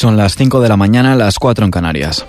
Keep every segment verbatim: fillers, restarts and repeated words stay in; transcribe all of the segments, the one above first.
Son las cinco de la mañana, las cuatro en Canarias.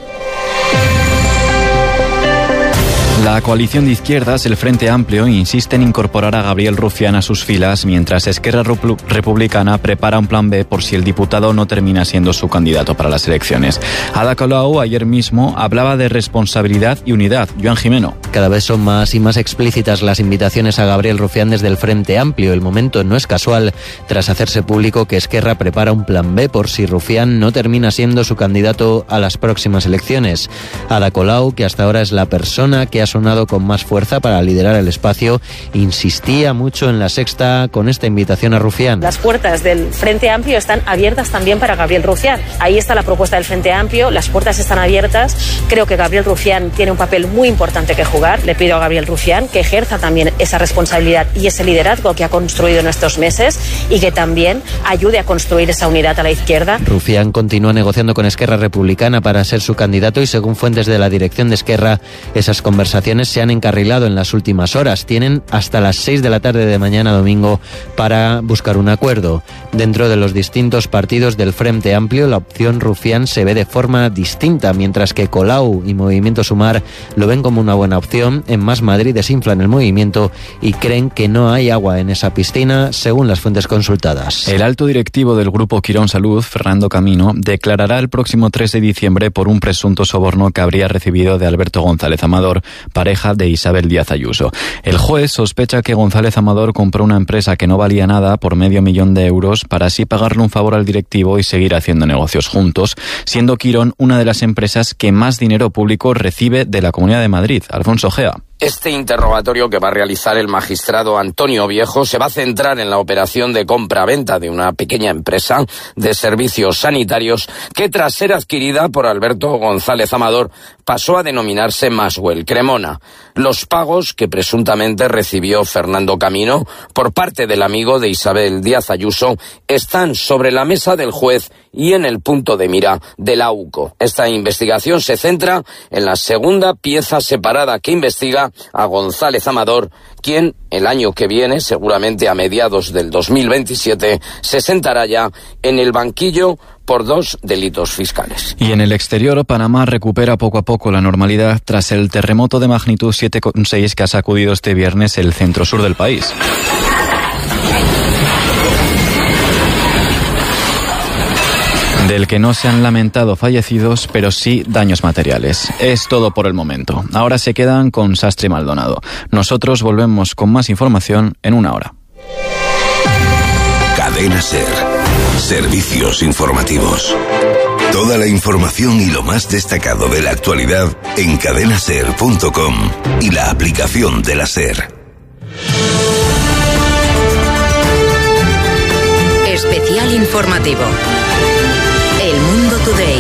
La coalición de izquierdas, el Frente Amplio, insiste en incorporar a Gabriel Rufián a sus filas, mientras Esquerra Republicana prepara un plan B por si el diputado no termina siendo su candidato para las elecciones. Ada Colau ayer mismo hablaba de responsabilidad y unidad. Joan Jimeno. Cada vez son más y más explícitas las invitaciones a Gabriel Rufián desde el Frente Amplio. El momento no es casual, tras hacerse público que Esquerra prepara un plan B por si Rufián no termina siendo su candidato a las próximas elecciones. Ada Colau, que hasta ahora es la persona que ha sonado con más fuerza para liderar el espacio, insistía mucho en La Sexta con esta invitación a Rufián. Las puertas del Frente Amplio están abiertas también para Gabriel Rufián. Ahí está la propuesta del Frente Amplio, las puertas están abiertas. Creo que Gabriel Rufián tiene un papel muy importante que jugar. Le pido a Gabriel Rufián que ejerza también esa responsabilidad y ese liderazgo que ha construido en estos meses y que también ayude a construir esa unidad a la izquierda. Rufián continúa negociando con Esquerra Republicana para ser su candidato y, según fuentes de la dirección de Esquerra, esas conversaciones se han encarrilado en las últimas horas. Tienen hasta las seis de la tarde de mañana domingo para buscar un acuerdo. Dentro de los distintos partidos del Frente Amplio, la opción Rufián se ve de forma distinta, mientras que Colau y Movimiento Sumar lo ven como una buena opción. En Más Madrid desinflan el movimiento y creen que no hay agua en esa piscina, según las fuentes consultadas. El alto directivo del Grupo Quirón Salud, Fernando Camino, declarará el próximo tres de diciembre por un presunto soborno que habría recibido de Alberto González Amador, pareja de Isabel Díaz Ayuso. El juez sospecha que González Amador compró una empresa que no valía nada por medio millón de euros para así pagarle un favor al directivo y seguir haciendo negocios juntos, siendo Quirón una de las empresas que más dinero público recibe de la Comunidad de Madrid. Alfonso Gea. Este interrogatorio que va a realizar el magistrado Antonio Viejo se va a centrar en la operación de compra-venta de una pequeña empresa de servicios sanitarios que, tras ser adquirida por Alberto González Amador, pasó a denominarse Maswell Cremona. Los pagos que presuntamente recibió Fernando Camino por parte del amigo de Isabel Díaz Ayuso están sobre la mesa del juez y en el punto de mira del A U C O. Esta investigación se centra en la segunda pieza separada que investiga a González Amador, quien el año que viene, seguramente a mediados del dos mil veintisiete, se sentará ya en el banquillo por dos delitos fiscales. Y en el exterior, Panamá recupera poco a poco la normalidad tras el terremoto de magnitud siete coma seis que ha sacudido este viernes el centro-sur del país. Del que no se han lamentado fallecidos, pero sí daños materiales. Es todo por el momento. Ahora se quedan con Sastre y Maldonado. Nosotros volvemos con más información en una hora. Cadena SER. Servicios informativos. Toda la información y lo más destacado de la actualidad en cadena ser punto com y la aplicación de la SER. Especial informativo. El Mundo Today.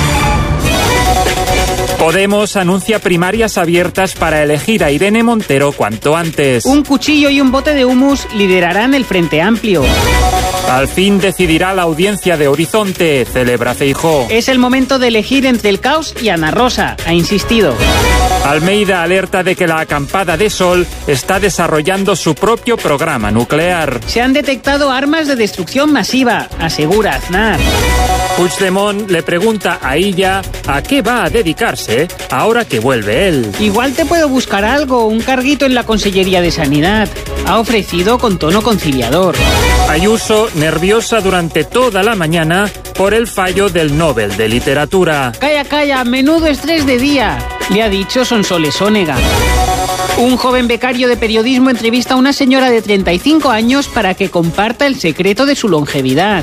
Podemos anuncia primarias abiertas para elegir a Irene Montero cuanto antes. Un cuchillo y un bote de humus liderarán el Frente Amplio. Al fin decidirá la audiencia de Horizonte, celebra Feijóo. Es el momento de elegir entre el caos y Ana Rosa, ha insistido. Almeida alerta de que la acampada de Sol está desarrollando su propio programa nuclear. Se han detectado armas de destrucción masiva, asegura Aznar. Puigdemont le pregunta a Illa a qué va a dedicarse ahora que vuelve él. Igual te puedo buscar algo, un carguito en la Consellería de Sanidad. Ha ofrecido con tono conciliador. Ayuso nerviosa durante toda la mañana por el fallo del Nobel de Literatura. Calla, calla, menudo estrés de día, le ha dicho Sonsoles Onega. Un joven becario de periodismo entrevista a una señora de treinta y cinco años para que comparta el secreto de su longevidad.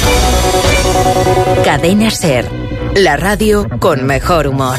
Cadena SER, la radio con mejor humor.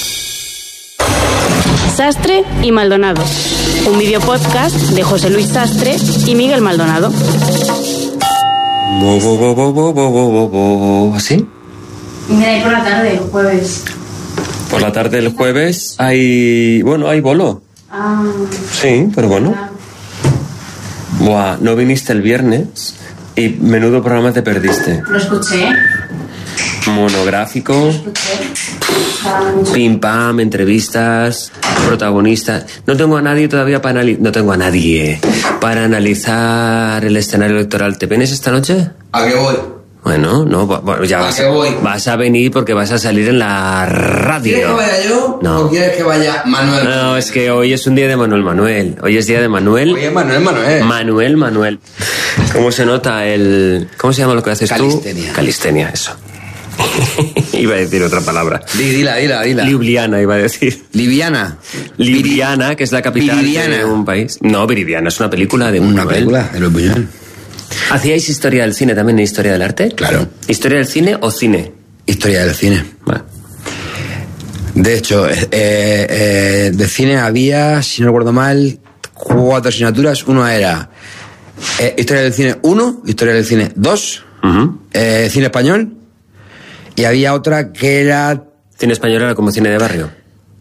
Sastre y Maldonado, un videopodcast de José Luis Sastre y Miguel Maldonado. Bo, bo, bo, bo, bo, bo, bo, bo. ¿Así? Mira, ahí por la tarde, el jueves. Por la tarde del jueves hay... Bueno, hay bolo. Ah. Sí, pero bueno. Buah, no viniste el viernes y menudo programa te perdiste. Lo escuché. Monográfico. Lo escuché. Pim pam, entrevistas, protagonistas. No tengo a nadie todavía para analizar. No tengo a nadie para analizar el escenario electoral. ¿Te vienes esta noche? ¿A qué voy? Bueno, no, bueno, ya vas, vas a venir porque vas a salir en la radio. ¿Quieres que vaya yo? No. ¿O quieres que vaya Manuel? No, es que hoy es un día de Manuel Manuel. Hoy es día de Manuel. Hoy es Manuel Manuel. Manuel Manuel. ¿Cómo se nota el... ¿Cómo se llama lo que haces Calistenia. tú? Calistenia, eso. Iba a decir otra palabra. Dila, dila, dila. Ljubljana iba a decir. Liviana. Ljubljana, que es la capital Viridiana. de un país. No, Viridiana es una película de Una Buñuel. película de los Buñuel. ¿Hacíais historia del cine también en historia del arte? Claro. ¿Historia del cine o cine? Historia del cine. Vale. De hecho, eh, eh, de cine había, si no recuerdo mal, cuatro asignaturas. Uno era eh, Historia del cine uno, Historia del cine dos, Uh-huh. eh, Cine español, y había otra que era... Cine español era como cine de barrio.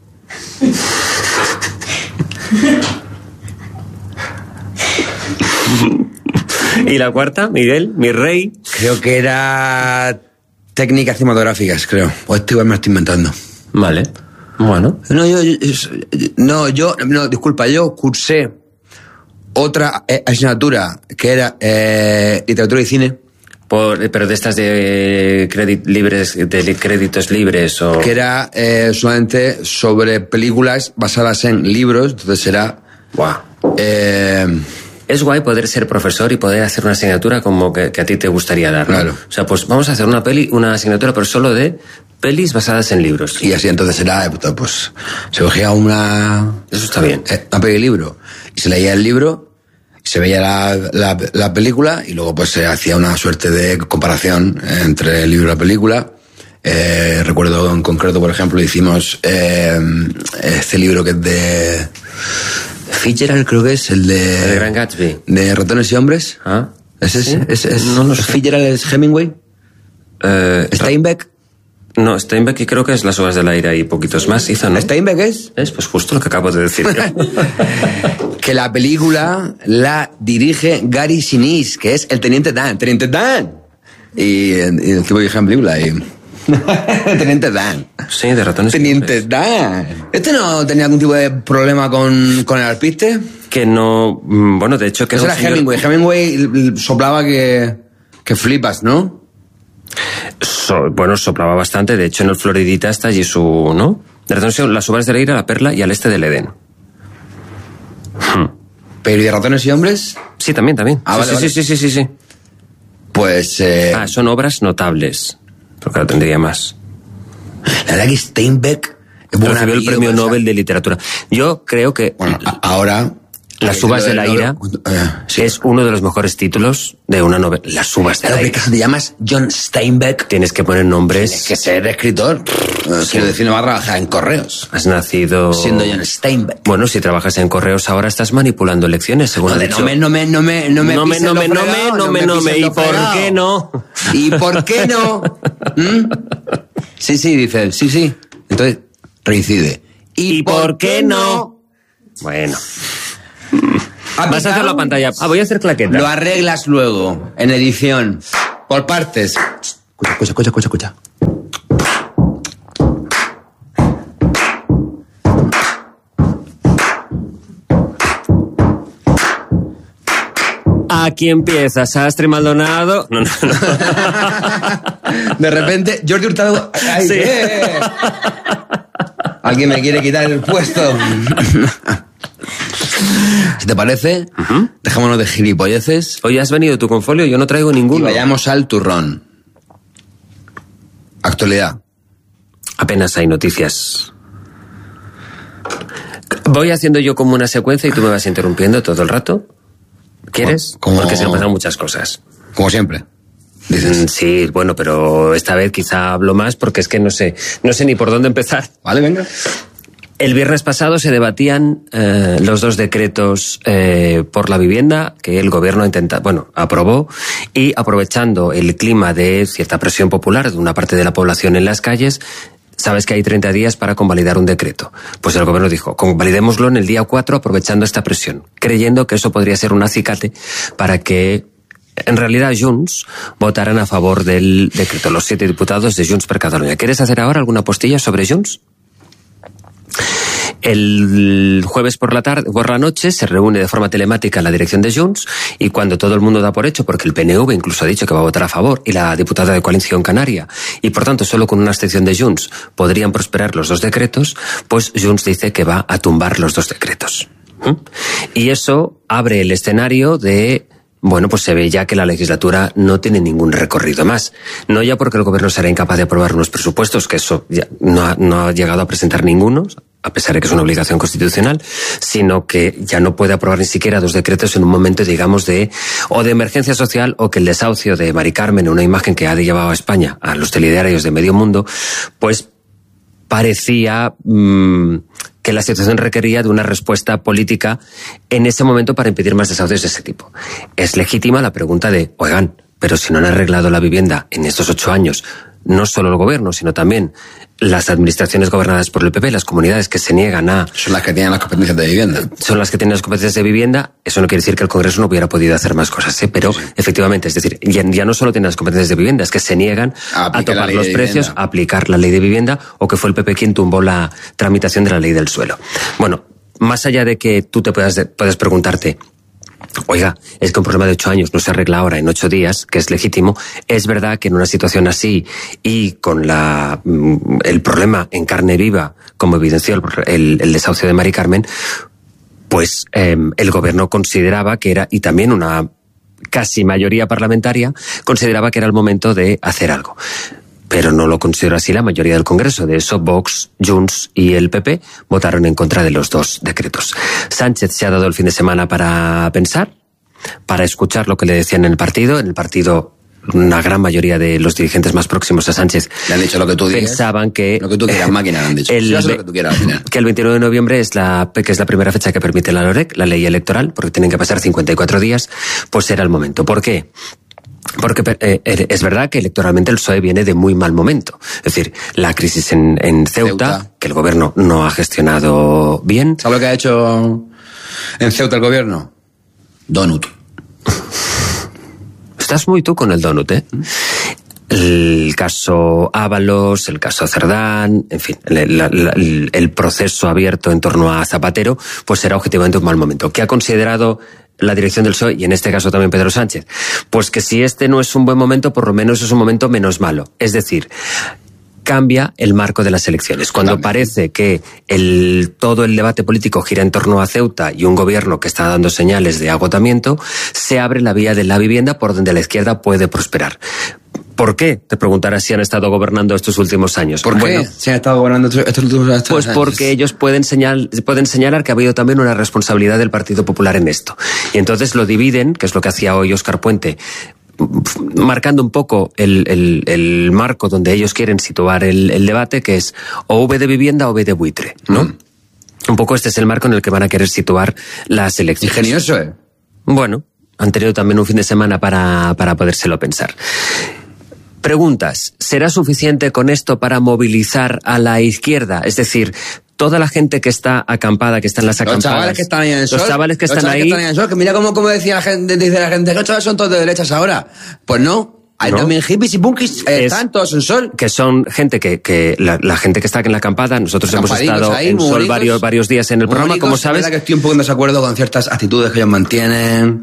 ¿Y la cuarta, Miguel? Mi rey. Creo que era técnicas cinematográficas, creo. O esto igual me lo estoy inventando. Vale. Bueno. No, yo, yo- no, yo, no, disculpa, yo cursé otra eh, asignatura que era eh, literatura y cine, Por, pero de estas de crédit libres, de li- créditos libres o... que era eh, solamente sobre películas basadas en libros, entonces era... Buah. Eh, Es guay poder ser profesor y poder hacer una asignatura como que, que a ti te gustaría dar, ¿no? Claro. O sea, pues vamos a hacer una peli, una asignatura, pero solo de pelis basadas en libros. y así entonces era, eh, pues, se cogía una... Eso está bien. eh, una peli de libro, y se leía el libro, y se veía la, la, la película, y luego pues se hacía una suerte de comparación entre el libro y la película. Eh, recuerdo en concreto, por ejemplo, hicimos eh, este libro que es de Fitzgerald, creo que es, el de... El Gran Gatsby. De Ratones y Hombres. ¿Ah? ¿Es ese? ¿Sí? ¿Es, es, No lo sé. Fitzgerald es Hemingway? Eh, ¿Steinbeck? No, Steinbeck, y creo que es Las Uvas del Aire y poquitos más hizo, ¿no? ¿Steinbeck es? Es pues justo lo que acabo de decir yo. Que la película la dirige Gary Sinise, que es el Teniente Dan. ¡Teniente Dan! Y, y el tipo dirige en película y... Teniente Dan. Sí, de ratones. y Teniente hombres. Dan. ¿Este no tenía algún tipo de problema con, con el alpiste? Que no... mm, Bueno, de hecho que Eso era era un señor- Hemingway. Hemingway soplaba que, que flipas, ¿no? So- bueno, soplaba bastante. De hecho, en el Floridita está allí su... ¿No? De ratones, y- Las Uvas del Aire, La Perla y Al Este del Edén. Pero ¿y de Ratones y Hombres? Sí, también, también. Ah, sí, vale, sí, vale. sí, sí, sí, sí. Pues... Eh, Ah, son obras notables. Porque lo tendría más. la verdad que Steinbeck es buen Recibió el apellido, premio o sea, Nobel de Literatura. Yo creo que... Bueno, a- ahora... Las Uvas de la Ira Eh, sí. es uno de los mejores títulos de una novela. Las Uvas de Claro, la que Ira. si te llamas John Steinbeck, Tienes que poner nombres. tienes que ser escritor. Eh, Quiero decir, no va a trabajar en correos. Has nacido... Siendo John Steinbeck. Bueno, si trabajas en correos ahora estás manipulando elecciones, según ha Joder, dicho. no me, no me, no me, no me No me, pises no lo me, no me, fregado, no me, no me. pises ¿Y lo por fregado. qué no? ¿Y por qué no? ¿Mm? Sí, sí, dice él, sí, sí. Entonces, reincide. ¿Y por qué no? Bueno. ¿Ha Vas a hacer picado? la pantalla. Ah, voy a hacer claqueta. Lo arreglas luego, en edición. Por partes. Escucha, escucha, escucha, escucha, escucha. Aquí empieza Sastre Maldonado. No, no, no. De repente, Jordi Hurtado... ¡Ay, Sí. eh! Alguien me quiere quitar el puesto. Si te parece, dejémonos de gilipolleces Hoy has venido tú con folio, yo no traigo y ninguno. vayamos al turrón. Actualidad. Apenas hay noticias. Voy haciendo yo como una secuencia y tú me vas interrumpiendo todo el rato. ¿Quieres? Como- Porque se me pasan muchas cosas. Como siempre. Mm, Dices. Sí, bueno, pero esta vez quizá hablo más porque es que no sé, no sé ni por dónde empezar. Vale, venga. El viernes pasado se debatían eh, los dos decretos eh, por la vivienda que el gobierno intenta, bueno, aprobó, y aprovechando el clima de cierta presión popular de una parte de la población en las calles, sabes que hay treinta días para convalidar un decreto. Pues el gobierno dijo, convalidémoslo en el día cuatro aprovechando esta presión, creyendo que eso podría ser un acicate para que en realidad Junts votaran a favor del decreto, los siete diputados de Junts per Catalunya. ¿Quieres hacer ahora alguna postilla sobre Junts? El jueves por la tarde, por la noche, se reúne de forma telemática la dirección de Junts y cuando todo el mundo da por hecho, porque el P N V incluso ha dicho que va a votar a favor y la diputada de Coalición Canaria, y por tanto solo con una abstención de Junts podrían prosperar los dos decretos, pues Junts dice que va a tumbar los dos decretos. ¿Mm? Y eso abre el escenario de... Bueno, pues se ve ya que la legislatura no tiene ningún recorrido más. No ya porque el gobierno será incapaz de aprobar unos presupuestos, que eso ya no ha, no ha llegado a presentar ninguno, a pesar de que es una obligación constitucional, sino que ya no puede aprobar ni siquiera dos decretos en un momento, digamos, de o de emergencia social o que el desahucio de Mari Carmen, una imagen que ha llevado a España a los telediarios de medio mundo, pues parecía mmm, que la situación requería de una respuesta política en ese momento para impedir más desahucios de ese tipo. Es legítima la pregunta de, oigan, pero si no han arreglado la vivienda en estos ocho años, no solo el gobierno, sino también las administraciones gobernadas por el P P, las comunidades que se niegan a... Son las que tienen las competencias de vivienda. Son las que tienen las competencias de vivienda. Eso no quiere decir que el Congreso no hubiera podido hacer más cosas, ¿eh? Pero sí, efectivamente, es decir, ya, ya no solo tienen las competencias de vivienda, es que se niegan a, a topar los precios, a aplicar la ley de vivienda, o que fue el P P quien tumbó la tramitación de la ley del suelo. Bueno, más allá de que tú te puedas, puedas preguntarte, oiga, es que un problema de ocho años no se arregla ahora en ocho días, que es legítimo. Es verdad que en una situación así y con la el problema en carne viva, como evidenció el, el, el desahucio de Mari Carmen, pues eh, el gobierno consideraba que era, y también una casi mayoría parlamentaria, consideraba que era el momento de hacer algo. Pero no lo considero así la mayoría del Congreso. De eso, Vox, Junts y el P P votaron en contra de los dos decretos. Sánchez se ha dado el fin de semana para pensar, para escuchar lo que le decían en el partido. En el partido, una gran mayoría de los dirigentes más próximos a Sánchez le han dicho lo que tú digas, pensaban que... Lo que tú quieras, máquina, le han dicho. El, lo que tú quieras, que el veintinueve de noviembre es la, que es la primera fecha que permite la LOREC, la ley electoral, porque tienen que pasar cincuenta y cuatro días, pues era el momento. ¿Por qué? Porque eh, es verdad que electoralmente el P S O E viene de muy mal momento. Es decir, la crisis en, en Ceuta, Ceuta, que el gobierno no ha gestionado bien. ¿Sabes lo que ha hecho en Ceuta el gobierno? Donut. Estás muy tú con el donut, ¿eh? El caso Ábalos, el caso Cerdán, en fin, el, el, el proceso abierto en torno a Zapatero, pues será objetivamente un mal momento. ¿Qué ha considerado la dirección del P S O E y en este caso también Pedro Sánchez? Pues que si este no es un buen momento, por lo menos es un momento menos malo. Es decir, cambia el marco de las elecciones. Cuando Cambia. parece que el, todo el debate político gira en torno a Ceuta y un gobierno que está dando señales de agotamiento, se abre la vía de la vivienda por donde la izquierda puede prosperar. ¿Por qué? Te preguntarás si han estado gobernando estos últimos años. ¿Por bueno, qué se han estado gobernando estos últimos años? Pues porque ellos pueden, señal, pueden señalar que ha habido también una responsabilidad del Partido Popular en esto. Y entonces lo dividen, que es lo que hacía hoy Óscar Puente, marcando un poco el, el, el marco donde ellos quieren situar el, el debate, que es o V de vivienda o V de buitre, ¿no? Mm. Un poco este es el marco en el que van a querer situar las elecciones. Ingenioso, ¿eh? Bueno, han tenido también un fin de semana para, para podérselo pensar. Preguntas, ¿será suficiente con esto para movilizar a la izquierda? Es decir, toda la gente que está acampada, que está en las acampadas. Los chavales que están ahí en el sol. Los chavales que están, chavales ahí. Que están ahí en el sol. Que mira cómo, cómo decía la gente, dice la gente, los chavales son todos de derechas ahora. Pues no. Hay ¿no? también hippies y punkis, eh, están todos en sol. Que son gente que, que la, la gente que está en la acampada, nosotros hemos estado ahí, en sol bonitos, varios, varios días en el programa, bonitos, como sabes. Es verdad que estoy un poco en desacuerdo con ciertas actitudes que ellos mantienen.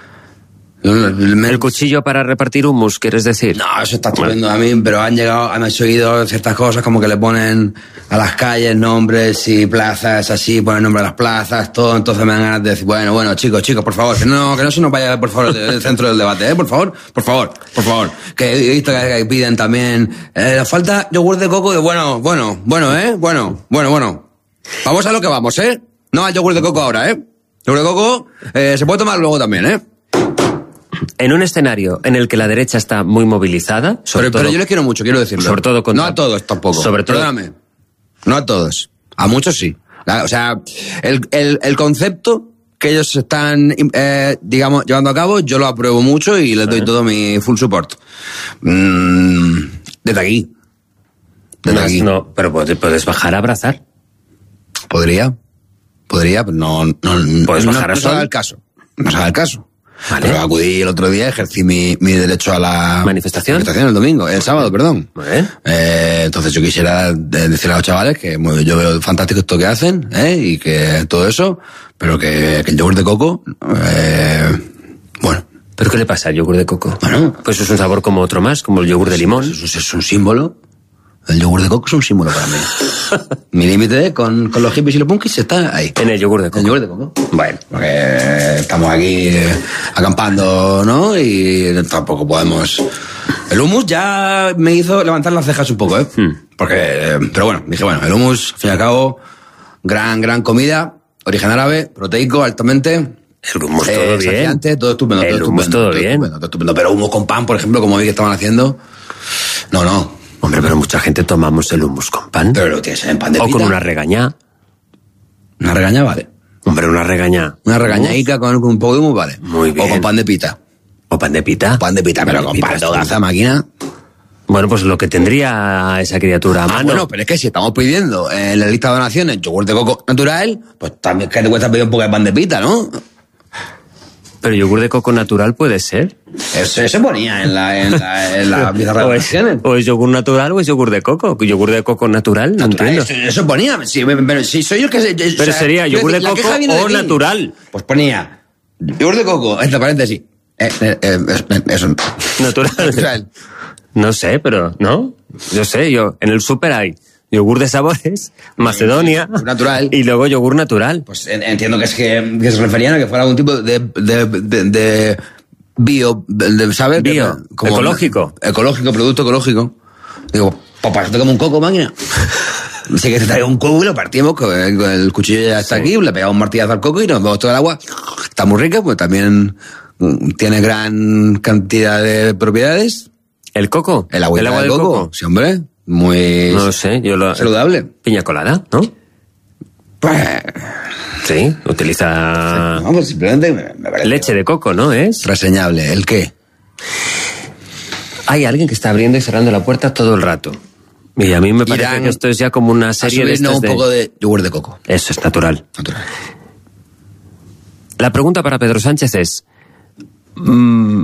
El cuchillo para repartir humus, ¿quieres decir? No, eso está estupendo a mí, pero han llegado, han oído ciertas cosas como que le ponen a las calles nombres y plazas así, ponen nombre a las plazas, todo, entonces me dan ganas de decir, bueno, bueno, chicos, chicos, por favor, que no, que no se nos vaya, por favor, del centro del debate, ¿eh? Por favor, por favor, por favor. Que he visto que piden también, eh, falta yogur de coco de bueno, bueno, bueno, ¿eh? Bueno, bueno, bueno. Vamos a lo que vamos, ¿eh? No al yogur de coco ahora, ¿eh? Yogur de coco, eh, se puede tomar luego también, ¿eh? En un escenario en el que la derecha está muy movilizada, sobre pero, todo, pero yo les quiero mucho, quiero decirlo. Sobre todo contra, no a todos tampoco. Sobre todo, perdóname. No a todos. A muchos sí. O sea, el, el, el concepto que ellos están, eh, digamos, llevando a cabo, yo lo apruebo mucho y les doy todo mi full support. Mm, desde aquí. Desde no, aquí. No, pero puedes bajar a abrazar. Podría. Podría, pero no, no, puedes no, bajar no, a no se haga el caso. No se haga el caso. Vale. Pero acudí el otro día, ejercí mi, mi derecho a la manifestación. manifestación el domingo, el sábado, perdón. Vale. Eh, entonces yo quisiera decirle a los chavales que bueno, yo veo fantástico esto que hacen, ¿eh? Y que todo eso, pero que, que el yogur de coco, eh, bueno. ¿Pero qué le pasa al yogur de coco? Bueno, pues es un sabor como otro más, como el yogur de limón. Es, es, es un símbolo. El yogur de coco es un símbolo para mí. Mi límite con, con los hippies y los punkis está ahí. En el yogur de coco. En el yogur de coco. Bueno. Porque estamos aquí eh, acampando, ¿no? Y tampoco podemos... El hummus ya me hizo levantar las cejas un poco, ¿eh? Hmm. Porque... Eh, pero bueno, dije, bueno, el hummus, al fin y al cabo, gran, gran comida, origen árabe, proteico, altamente... El hummus eh, todo bien. Saciante, todo estupendo. El todo hummus estupendo, todo, todo bien. Estupendo, todo estupendo. Pero hummus con pan, por ejemplo, como vi que estaban haciendo... No, no. Hombre, pero mucha gente tomamos el hummus con pan. Pero lo tienes en pan de O pita. con una regañá. Una regañá, vale. Hombre, una regañá. Una regañaica con, con un poco de hummus, vale. Muy bien. O con pan de pita. ¿O pan de pita? Pan de pita, pero con pan de hogaza, máquina. Bueno, pues lo que tendría esa criatura a Ah, mano. bueno, pero es que si estamos pidiendo en la lista de donaciones yogur de coco natural, pues también que te cuesta pedir un poco de pan de pita, ¿no? Pero yogur de coco natural puede ser. Eso, eso ponía en la, en la, en la pizarra de o, es, donaciones. o es yogur natural o es yogur de coco. Yogur de coco natural, no Natural, entiendo. Eso, eso ponía, sí, pero si soy yo el que... se- yo- Pero o sea, sería quiero yogur de decir, la coco queja viene de o mí. natural. Pues ponía yogur de coco, entre paréntesis. Eh, eh, eh, eh, eso. Natural. Natural. No sé, pero, ¿no? Yo sé, yo, en el súper hay yogur de sabores, Macedonia, natural. Y luego yogur natural. Pues en- entiendo que es que, que se referían a que fuera algún tipo de, de, de, de bio, de, ¿sabes? Bio, De- como ecológico. Ecológico, producto ecológico. Digo, pues para eso te como un coco, máquina. Así que te traigo un coco y lo partimos, con el, con el cuchillo ya está Sí. aquí, le pegamos un martillazo al coco y nos vemos todo el agua. Está muy rica, pues también mm, tiene gran cantidad de propiedades. ¿El coco? El agua, ¿El agua del del coco. coco? Sí, hombre. Muy No lo sé, yo lo... saludable. Piña colada, ¿no? Pues... Sí, utiliza No, pues simplemente me, me parece leche de coco, ¿no es? reseñable. ¿El qué? Hay alguien que está abriendo y cerrando la puerta todo el rato. Y a mí me parece Irán que esto es ya como una serie a de subirnos estas un de... poco de yogur de coco. Eso es natural. Natural. La pregunta para Pedro Sánchez es... mm,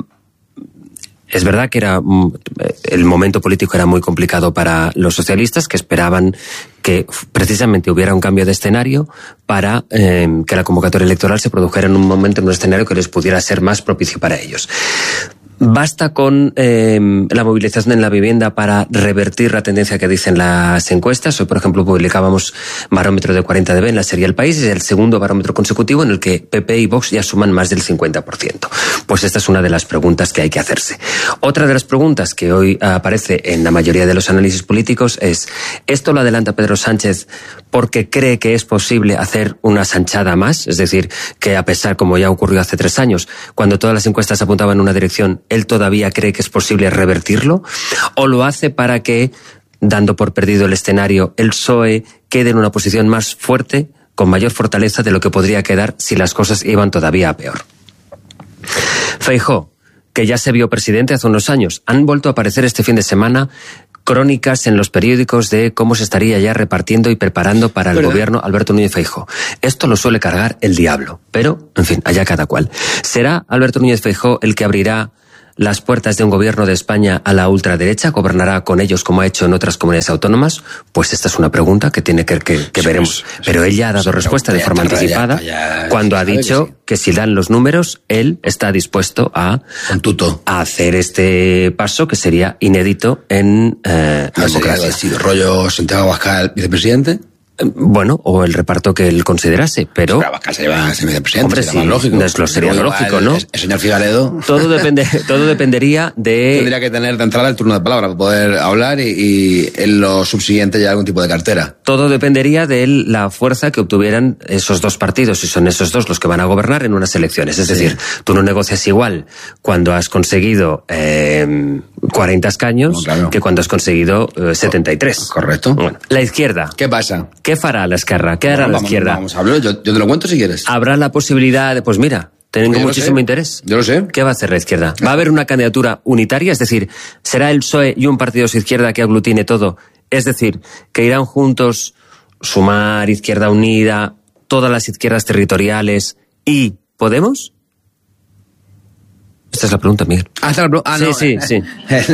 es verdad que era mm, el momento político era muy complicado para los socialistas, que esperaban que precisamente hubiera un cambio de escenario para eh, que la convocatoria electoral se produjera en un momento, en un escenario que les pudiera ser más propicio para ellos. ¿Basta con eh, la movilización en la vivienda para revertir la tendencia que dicen las encuestas? Hoy, por ejemplo, publicábamos barómetro de cuarenta de B en la serie El País, es el segundo barómetro consecutivo en el que P P y Vox ya suman más del cincuenta por ciento. Pues esta es una de las preguntas que hay que hacerse. Otra de las preguntas que hoy aparece en la mayoría de los análisis políticos es, ¿esto lo adelanta Pedro Sánchez porque cree que es posible hacer una sanchada más? Es decir, que a pesar, como ya ocurrió hace tres años, cuando todas las encuestas apuntaban en una dirección, él todavía cree que es posible revertirlo, o lo hace para que, dando por perdido el escenario, el P S O E quede en una posición más fuerte, con mayor fortaleza de lo que podría quedar si las cosas iban todavía a peor. Feijóo, que ya se vio presidente hace unos años, han vuelto a aparecer este fin de semana crónicas en los periódicos de cómo se estaría ya repartiendo y preparando para el ¿verdad? gobierno Alberto Núñez Feijóo. Esto lo suele cargar el diablo, pero, en fin, allá cada cual. ¿Será Alberto Núñez Feijóo el que abrirá las puertas de un gobierno de España a la ultraderecha? ¿Gobernará con ellos como ha hecho en otras comunidades autónomas? Pues esta es una pregunta que tiene que, que, que Sí, veremos. pues, Pero él ya ha dado sí, respuesta de ya forma está, ya- anticipada ya- cuando ha sabe que dicho sí. que si dan los números, él está dispuesto a, Con tuto. a hacer este paso que sería inédito en eh, la Ah, sería democracia. así, rollo Santiago Abascal, vicepresidente. Bueno, o el reparto que él considerase, pero... Pero Abascal se lleva a ser vicepresidente, Hombre, sería sí, más lógico. es lo- sería Pero lo igual lógico, ¿no? El, el señor Figueredo Todo, depende, todo dependería de... tendría que tener de entrada el turno de palabra para poder hablar y, y en lo subsiguiente ya algún tipo de cartera. Todo dependería de la fuerza que obtuvieran esos dos partidos, y son esos dos los que van a gobernar en unas elecciones. Es Sí. decir, tú no negocias igual cuando has conseguido eh, cuarenta escaños No, claro. que cuando has conseguido eh, setenta y tres. Correcto. Bueno, la izquierda. ¿Qué pasa? ¿Qué fará la Esquerra? ¿Qué hará Bueno, la vamos, izquierda? Vamos a hablar, yo, yo te lo cuento si quieres. Habrá la posibilidad de, pues mira, tengo Yo lo muchísimo sé. interés. Yo lo sé. ¿Qué va a hacer la izquierda? ¿Va a haber una candidatura unitaria? Es decir, ¿será el P S O E y un partido de izquierda que aglutine todo? Es decir, que irán juntos Sumar, Izquierda Unida, todas las izquierdas territoriales y Podemos. Esta es la pregunta, Miguel. Ah, esta es la pregunta. Ah, sí, no. sí, sí.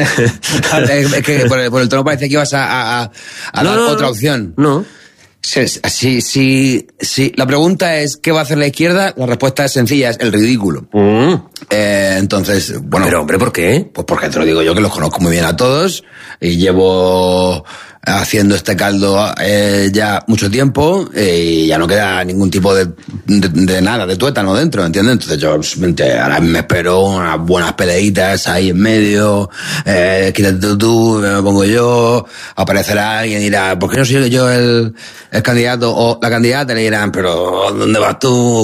Es que por el, por el tono parece que ibas a, a, a no, dar no, otra opción. No. Sí, sí, sí, sí. La pregunta es, ¿qué va a hacer la izquierda? La respuesta es sencilla, es el ridículo. Mm. Eh, entonces, bueno... Pero, hombre, ¿por qué? Pues porque te lo digo yo, que los conozco muy bien a todos y llevo haciendo este caldo eh, ya mucho tiempo eh, y ya no queda ningún tipo de, de, de nada, de tuétano dentro, ¿entiendes? Entonces yo simplemente ahora me espero unas buenas peleitas ahí en medio, eh, quítate tú, me pongo yo, aparecerá alguien y dirá, ¿por qué no soy yo el, el candidato o la candidata? Le dirán, pero ¿dónde vas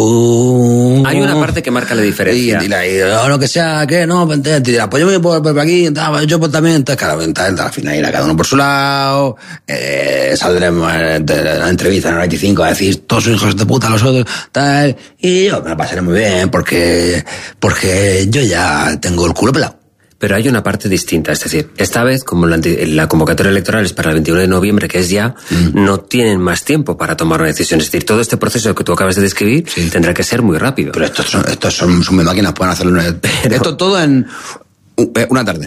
tú? Hay una parte que marca la diferencia. Y, y, y, y oh, lo que sea, ¿qué? No, te dirá, pues yo me voy por, por aquí, yo pues también, entonces claro, entonces, al final irá cada uno por su lado, eh, saldremos de la entrevista en el noventa y cinco a decir, todos son hijos de puta los otros, tal, y yo me la pasaré muy bien, porque, porque yo ya tengo el culo pelado. Pero hay una parte distinta, es decir, esta vez, como la, la convocatoria electoral es para el veintiuno de noviembre, que es ya, mm. no tienen más tiempo para tomar una decisión. Es decir, todo este proceso que tú acabas de describir sí. tendrá que ser muy rápido. Pero estos son, estos son, son máquinas, pueden hacerlo. Pero... Esto todo en una tarde.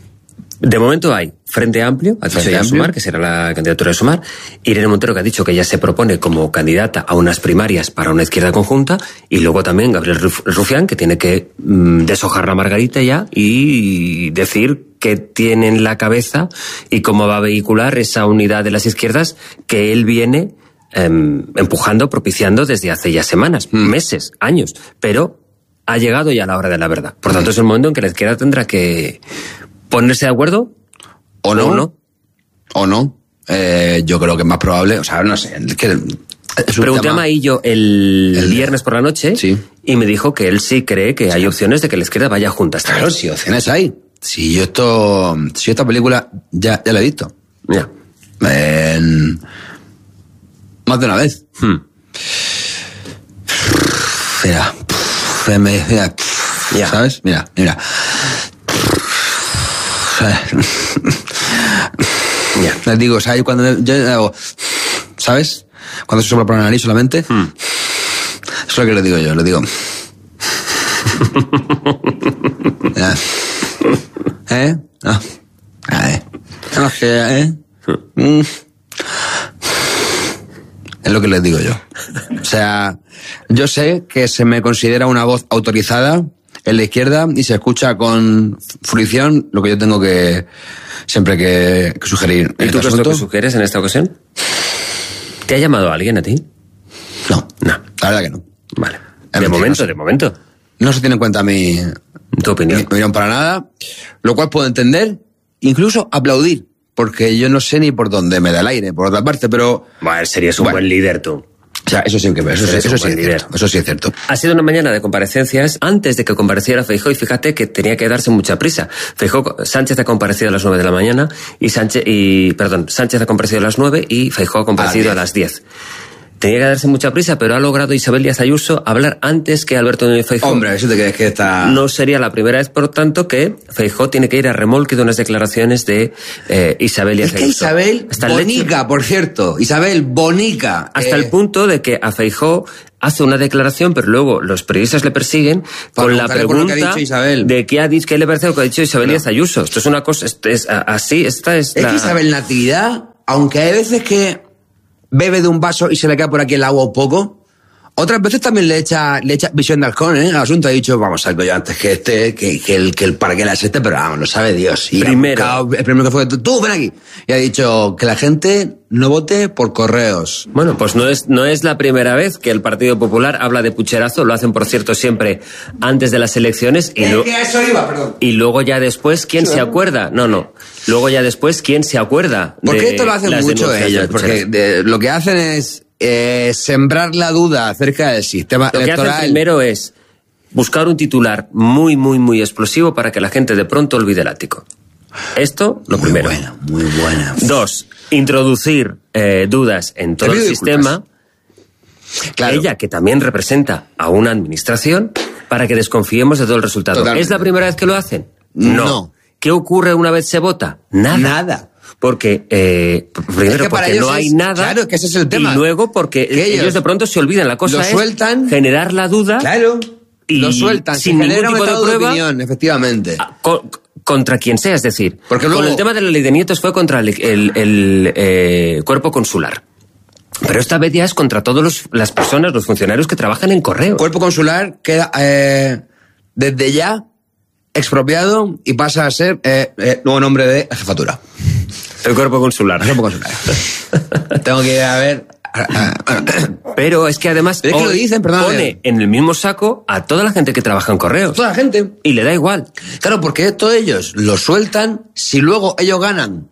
De momento hay Frente Amplio, ha dicho ya Sumar, que será la candidatura de Sumar, Irene Montero, que ha dicho que ya se propone como candidata a unas primarias para una izquierda conjunta, y luego también Gabriel Rufián, que tiene que mmm, deshojar la margarita ya y decir qué tiene en la cabeza y cómo va a vehicular esa unidad de las izquierdas que él viene eh, empujando, propiciando desde hace ya semanas, mm. meses, años, pero ha llegado ya la hora de la verdad. Por tanto, mm. es el momento en que la izquierda tendrá que ponerse de acuerdo o no, o no. O no. Eh, yo creo que es más probable, o sea, no sé. Es que es Pregunté tema... a Maillo el, el viernes por la noche sí. y me dijo que él sí cree que sí. hay opciones de que la izquierda vaya junta. Claro, sí, opciones hay. Si yo esto, si esta película ya, ya la he visto. Ya. En... Más de una vez. Hmm. Mira, mira, mira ya. ¿sabes? Mira, mira. Ya. Les digo, o sea, cuando me, yo hago, ¿sabes? Cuando se sopla por la nariz solamente, hmm. eso es lo que le digo yo, le digo. Ya. ¿Eh? No. ¿Eh? No, ¿eh? Mm. Es lo que les digo yo. O sea, yo sé que se me considera una voz autorizada en la izquierda y se escucha con fruición lo que yo tengo que siempre que, que sugerir. ¿Y tú qué es lo que sugieres en esta ocasión? ¿Te ha llamado alguien a ti? No, no, la verdad que no. Vale. De es momento, no, de momento. No se tiene en cuenta mi, tu opinión. Mi opinión para nada, lo cual puedo entender, incluso aplaudir, porque yo no sé ni por dónde me da el aire, por otra parte, pero... Bueno, serías un bueno, buen líder tú. O sea, eso sí, que, eso, eso, eso, sí es cierto, eso sí es cierto. Ha sido una mañana de comparecencias antes de que compareciera Feijóo y fíjate que tenía que darse mucha prisa. Feijóo, Sánchez ha comparecido a las nueve de la mañana y Sánchez, y, perdón, Sánchez ha comparecido a las nueve y Feijóo ha comparecido a, a las diez. Tenía que darse mucha prisa, pero ha logrado Isabel Díaz Ayuso hablar antes que Alberto Núñez Feijóo. Hombre, eso te crees que está... No sería la primera vez, por tanto, que Feijóo tiene que ir a remolque de unas declaraciones de eh, Isabel Díaz Ayuso. Es que Isabel, hasta bonica, leche... por cierto. Isabel, bonica. Hasta eh... el punto de que a Feijóo hace una declaración, pero luego los periodistas le persiguen Para con la pregunta que ha Isabel. de qué ha dicho, qué le parece lo que ha dicho Isabel Díaz Ayuso. Esto es una cosa, es, es, así, esta es, es la... que Isabel Natividad, aunque hay veces que bebe de un vaso y se le cae por aquí el agua un poco, otras veces también le echa, le echa visión de halcón, ¿eh? Al asunto ha dicho, vamos, algo yo antes que este, que, que el, que el para qué la es este, pero vamos, lo sabe Dios. Y primero. Buscado, el primero que fue, tú, tú, ven aquí. Y ha dicho que la gente no vote por correos. Bueno, pues no es, no es la primera vez que el Partido Popular habla de pucherazo, lo hacen, por cierto, siempre antes de las elecciones. Y, lo, que eso iba, perdón. Y luego ya después, ¿quién sí, se acuerda? No, no. Luego ya después, ¿quién se acuerda? Porque esto lo hacen mucho ellos, porque de, lo que hacen es eh, sembrar la duda acerca del sistema lo electoral. Lo que hacen primero es buscar un titular muy, muy, muy explosivo para que la gente de pronto olvide el ático. Esto, lo muy primero. Muy buena, muy buena. Dos, introducir eh, dudas en todo el sistema. Claro. Ella, que también representa a una administración, para que desconfiemos de todo el resultado. Totalmente. ¿Es la primera vez que lo hacen? No. no. ¿Qué ocurre una vez se vota? Nada. Nada. Porque, eh, primero, es que porque no hay es, nada. Claro, que ese es el tema. Y luego porque ellos, ellos de pronto se olvidan. La cosa lo sueltan, es generar la duda. Claro. y lo sueltan, sin se ningún genera un tipo de estado de prueba, opinión, efectivamente. Con, contra quien sea, es decir, porque luego, con el tema de la ley de nietos fue contra el, el, el eh, cuerpo consular. Pero esta vez ya es contra todas las personas, los funcionarios que trabajan en correo. Cuerpo consular queda eh, desde ya expropiado y pasa a ser eh, eh, nuevo nombre de jefatura. El cuerpo consular. El cuerpo consular. Tengo que ir a ver... Pero es que además es que lo dicen, pone en el mismo saco a toda la gente que trabaja en correos. Toda la gente. Y le da igual. Claro, porque esto ellos lo sueltan, si luego ellos ganan,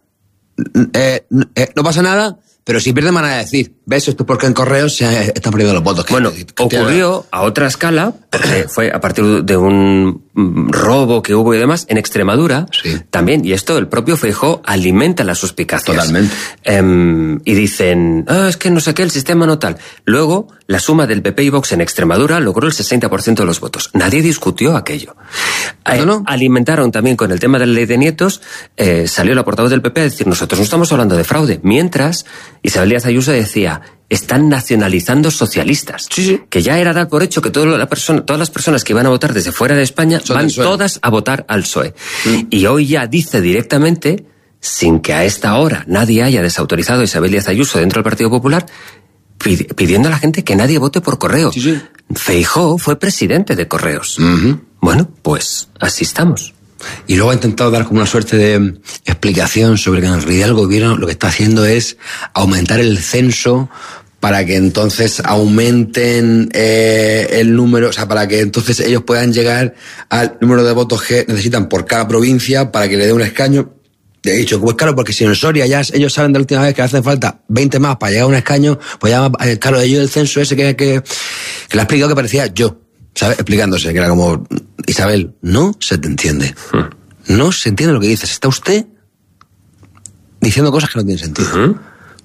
eh, eh, no pasa nada, pero si pierden van a decir, ¿ves? Esto es porque en correos se están perdiendo los votos. Que, bueno, que, que ocurrió a otra escala, porque fue a partir de un robo que hubo y demás, en Extremadura, sí. También, y esto el propio Feijóo alimenta las suspicacias. Totalmente. Um, y dicen, ah, es que no sé qué, el sistema no tal. Luego, la suma del P P y Vox en Extremadura logró el sesenta por ciento de los votos. Nadie discutió aquello. ¿No, eh, no? Alimentaron también con el tema de la ley de nietos, eh, salió la portavoz del P P a decir, nosotros no estamos hablando de fraude. Mientras, Isabel Díaz Ayuso decía, están nacionalizando socialistas. Sí, sí. Que ya era dar por hecho que toda la persona, todas las personas que iban a votar desde fuera de España Son van del P S O E. todas a votar al P S O E. Mm. Y hoy ya dice directamente, sin que a esta hora nadie haya desautorizado a Isabel Díaz Ayuso dentro del Partido Popular, pidiendo a la gente que nadie vote por correo. Sí, sí. Feijóo fue presidente de Correos. Uh-huh. Bueno, pues así estamos. Y luego ha intentado dar como una suerte de explicación sobre que en realidad el gobierno lo que está haciendo es aumentar el censo para que entonces aumenten eh, el número, o sea, para que entonces ellos puedan llegar al número de votos que necesitan por cada provincia para que le dé un escaño. De hecho, pues claro, porque si en Soria ya ellos saben de la última vez que hacen falta veinte más para llegar a un escaño, pues ya, claro, ellos el censo ese que, que, que le ha explicado que parecía yo, ¿sabes? Explicándose, que era como, Isabel, no se te entiende. No se entiende lo que dices. Está usted diciendo cosas que no tienen sentido. Uh-huh.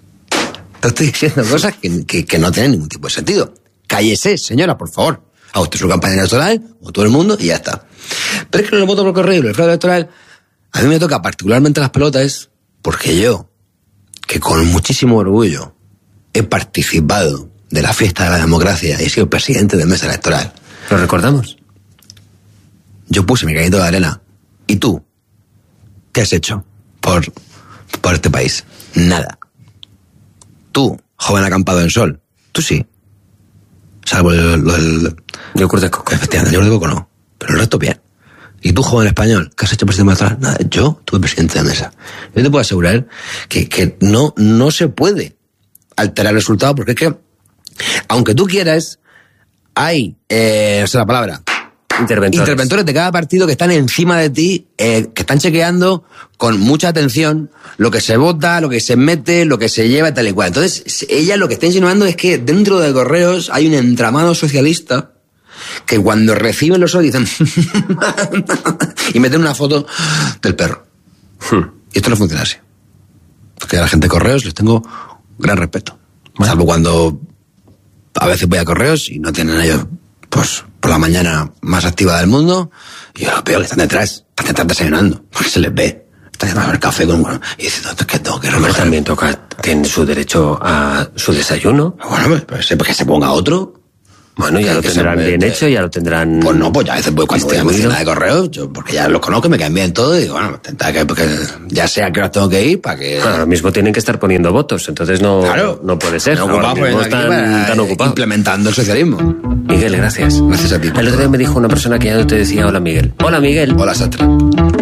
Te estoy diciendo cosas que, que, que no tienen ningún tipo de sentido. Cállese, señora, por favor. Haga usted su campaña electoral, como todo el mundo, y ya está. Pero es que el voto por correo, el fraude electoral, a mí me toca particularmente las pelotas porque yo, que con muchísimo orgullo he participado de la fiesta de la democracia y he sido presidente de mesa electoral. ¿Lo recordamos? Yo puse mi granito de arena. ¿Y tú? ¿Qué has hecho por, por este país? Nada. Tú, joven acampado en sol, tú sí. Salvo el... el, el yogur de coco. Efectivamente, el yogur de coco no. Pero el resto bien. ¿Y tú, joven español, qué has hecho presidente de mesa? Nada, yo tuve presidente de mesa. Yo te puedo asegurar que, que no, no se puede alterar el resultado porque es que, aunque tú quieras, hay, eh, no sé la palabra, Interventores. interventores de cada partido que están encima de ti, eh, que están chequeando con mucha atención lo que se vota, lo que se mete, lo que se lleva, tal y cual. Entonces, ella lo que está insinuando es que dentro de Correos hay un entramado socialista que cuando reciben los ojos dicen y meten una foto del perro. Hmm. Y esto no funciona así. Porque a la gente de Correos les tengo gran respeto. Bueno. Salvo cuando a veces voy a Correos y no tienen ellos, pues, por la mañana más activa del mundo, y yo lo veo que están detrás, están detrás desayunando, porque se les ve. Están yendo a beber café con bueno, y diciendo, es que tengo que recoger. También toca, tiene su derecho a su desayuno. Bueno, pues, pues que se ponga otro. Bueno, ya lo tendrán bien hecho, ya lo tendrán... Pues no, pues ya a veces voy cuando voy a mi oficina de correos, yo, porque ya los conozco, me caen bien todo, y digo, bueno, que, porque ya sé a qué horas tengo que ir para que... Claro, ahora mismo tienen que estar poniendo votos, entonces no, claro, no puede ser. No ahora mismo están tan ocupados. Implementando el socialismo. Miguel, gracias. Gracias a ti. El otro día me dijo una persona que ya no te decía hola Miguel. Hola Miguel. Hola Sastre.